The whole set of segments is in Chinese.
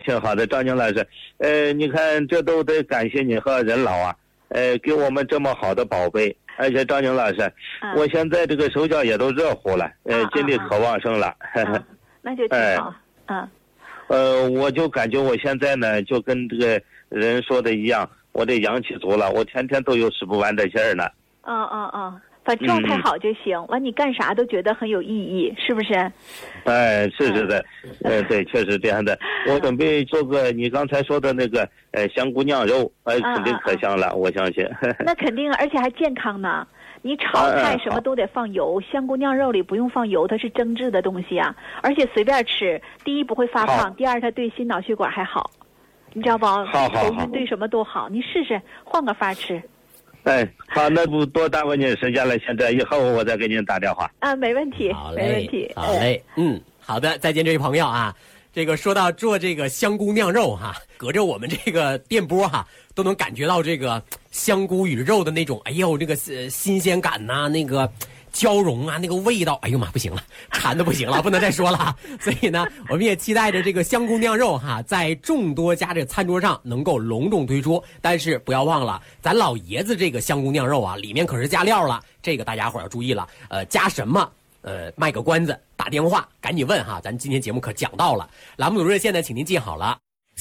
挺好的，赵宁老师。你看这都得感谢你和任老啊，给我们这么好的宝贝。而且赵宁老师，我现在这个手脚也都热乎了，精力可旺盛了。 那就挺好。 我就感觉我现在呢，就跟这个人说的一样，我这阳气足了，我天天都有使不完的劲儿呢。 把状态好就行，完你干啥都觉得很有意义，是不是？ 是的，对，确实这样的。我准备做个你刚才说的那个香菇酿肉，肯定可香了，我相信。 那肯定，而且还健康呢。你炒菜什么都得放油，香菇酿肉里不用放油，它是蒸制的东西啊，而且随便吃，第一不会发胖，第二它对心脑血管还好，你知道不？头晕对什么都好，你试试换个法吃。 好，那不多耽误您时间了，现在以后我再给您打电话。 没问题，没问题。 好嘞，好的，再见这位朋友啊。这个说到做这个香菇酿肉哈，隔着我们这个电波哈，都能感觉到这个香菇与肉的那种，哎呦，这个新鲜感呐，那个交融啊，那个味道，哎呦妈，不行了，馋的不行了，不能再说了。所以呢，我们也期待着这个香菇酿肉哈，在众多家这餐桌上能够隆重推出。但是不要忘了，咱老爷子这个香菇酿肉啊，里面可是加料了，这个大家伙要注意了。加什么？卖个关子，打电话赶紧问哈，咱今天节目可讲到了。栏目组热线呢，请您记好了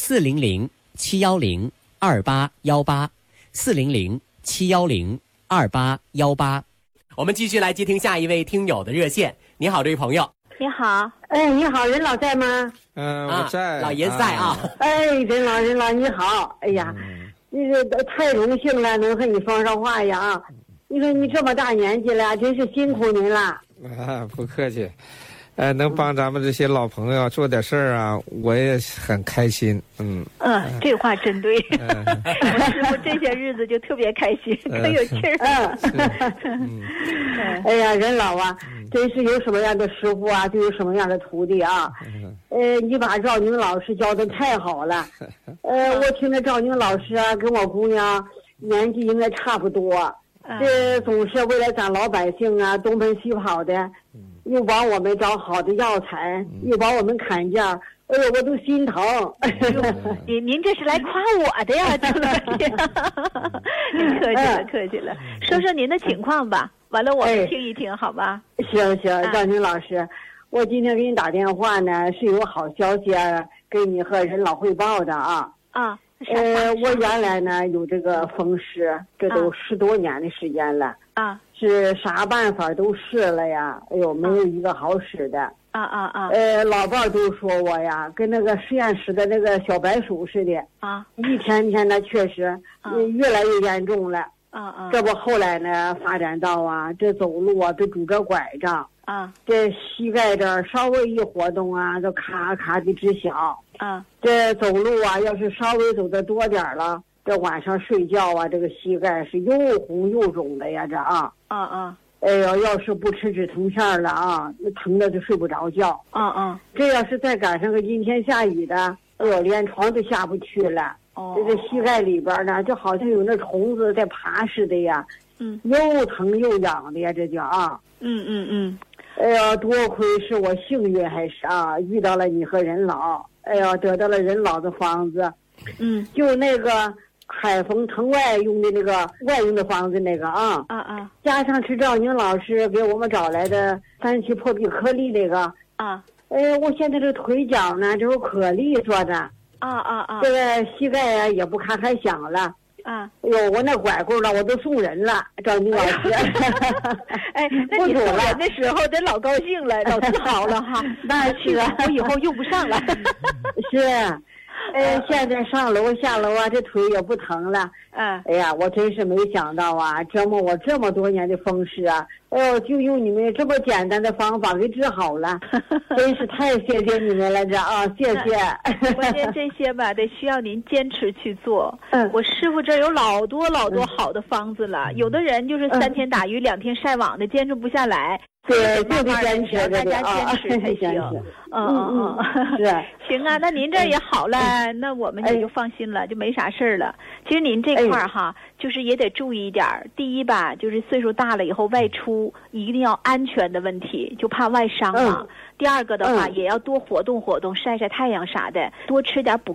，400-710-2818，400-710-2818。我们继续来接听下一位听友的热线。你好，这位朋友。 你好， 你好，任老在吗？ 我在， 老爷子在啊。 任老你好，哎呀，那个太荣幸了，能和你说上话呀。你说你这么大年纪了，真是辛苦您了。 不客气。能帮咱们这些老朋友做点事儿啊，我也很开心。 这话真对。我师傅这些日子就特别开心，可有劲儿。 哎呀，任老啊，真是有什么样的师傅啊，就有什么样的徒弟啊。你把赵宁老师教的太好了。我听着赵宁老师啊，跟我姑娘年纪应该差不多。这总是为了咱老百姓啊，东奔西跑的。又帮我们找好的药材，又帮我们砍价，哎呦，我都心疼。 您这是来夸我的呀，郑老师。您客气了，说说您的情况吧。完了，我们听一听，好吧？ 行，赵宁老师，我今天给你打电话呢，是有好消息给你和任老汇报的啊。我原来呢有这个风湿，这都10多年的时间了。是啥办法都试了呀，哎呦，没有一个好使的。老伴儿都说我呀，跟那个实验室的那个小白鼠似的。一天天的确实，越来越严重了。这不后来呢，发展到这走路都拄着拐杖。这膝盖这儿稍微一活动都咔咔的直响。这走路要是稍微走得多点了。这晚上睡觉这个膝盖是又红又肿的呀，这哎呦，要是不吃止疼片了那疼的就睡不着觉。这要是再赶上个阴天下雨的，哎呦，连床都下不去了。这个膝盖里边呢，就好像有那虫子在爬似的呀。又疼又痒的呀，这叫哎呀，多亏是我幸运还是遇到了你和任老，哎呀，得到了任老的方子。就那个海丰腾外用的那个外用的方子那个加上是赵宁老师给我们找来的3期破壁颗粒那个我现在这腿脚呢就是可利索的这个膝盖也不咔还响了哎呦，我那拐棍了我都送人了，赵宁老师。 那你送人的时候得老高兴了，老自豪了哈。 那是我以后用不上了。 是。现在上楼下楼这腿也不疼了。哎呀，我真是没想到折磨我这么多年的风湿哎呦，就用你们这么简单的方法给治好了，真是太谢谢你们了谢谢。 关键这些吧，得需要您坚持去做。我师傅这儿有老多好的方子了，有的人就是3天打鱼2天晒网的，坚持不下来。 对，就得坚持， 大家坚持才行。 是。 行啊，那您这也好了，那我们也就放心了，就没啥事儿了。其实您这块儿就是也得注意一点。第一吧，就是岁数大了以后外出一定要安全的问题，就怕外伤嘛。第二个的话，也要多活动活动，晒晒太阳啥的，多吃点补